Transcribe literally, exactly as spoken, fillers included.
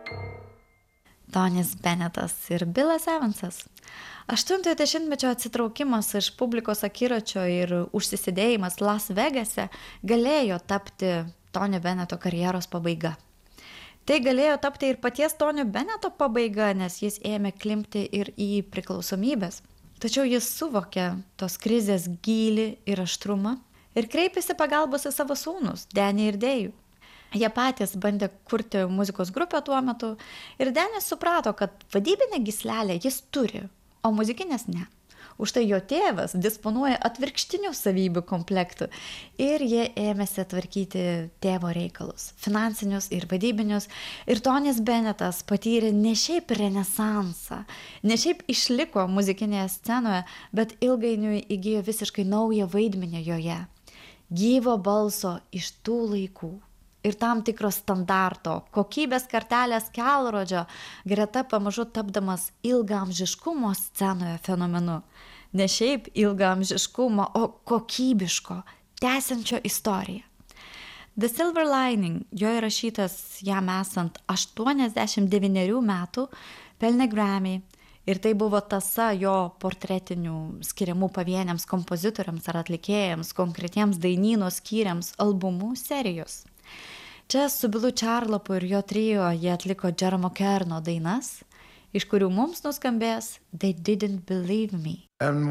Tonis Bennetas ir Bilas Evansas. Aštuntojo dešimtmečio atsitraukimas iš publikos akiračio ir užsisėdėjimas Las Vegase galėjo tapti Tonio Benneto karjeros pabaiga. Tai galėjo tapti ir paties Tonio Benneto pabaiga, nes jis ėmė klimpti ir į priklausomybės. Tačiau jis suvokė tos krizės gylį ir aštrumą ir kreipėsi pagalbos į savo sūnus, Denį ir Dėjų. Jie patys bandė kurti muzikos grupę tuo metu ir Denis suprato, kad vadybinę gyslelę jis turi, o muzikinės ne. Už tai jo tėvas disponuoja atvirkštinių savybių komplektų ir jie ėmėsi tvarkyti tėvo reikalus, finansinius ir vadybinius. Ir Tonis Bennetas patyrė ne šiaip renesansą, ne šiaip išliko muzikinėje scenoje, bet ilgainiui įgijo visiškai naują vaidmenį joje. Gyvo balso iš tų laikų. Ir tam tikro standarto, kokybės kartelės kelrodžio, greta pamažu tapdamas ilgaamžiškumo scenoje fenomenu. Ne šiaip ilgaamžiškumo, o kokybiško, tęsiančio istoriją. The Silver Lining, jo įrašytas jam esant aštuoniasdešimt devynerių metų, pelnė Grammy. Ir tai buvo tąsa jo portretinių skiriamų pavieniams kompozitoriams ar atlikėjams, konkretiems dainyno skyriams, albumų serijos. Čia su Billu Charlapu ir jo trio jie atliko Jerome Kerno dainas, iš kurių mums nuskambės They Didn't Believe Me.